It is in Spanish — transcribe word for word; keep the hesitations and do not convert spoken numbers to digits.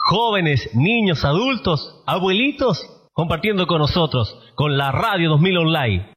jóvenes, niños, adultos, abuelitos, compartiendo con nosotros, con la Radio dos mil Online.